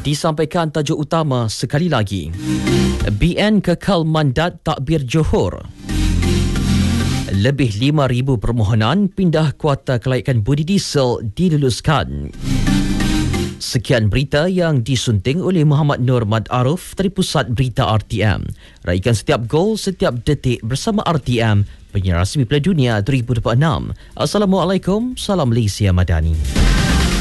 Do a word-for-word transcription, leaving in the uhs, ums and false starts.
Disampaikan tajuk utama sekali lagi. B N kekal mandat takbir Johor. Lebih lima ribu permohonan pindah kuota kelayakan budi diesel diluluskan. Sekian berita yang disunting oleh Muhammad Nur Mad Aruf dari Pusat Berita R T M. Raikan setiap gol, setiap detik bersama R T M, penyiar rasmi Piala Dunia dua ribu dua puluh enam. Assalamualaikum, salam Malaysia Madani.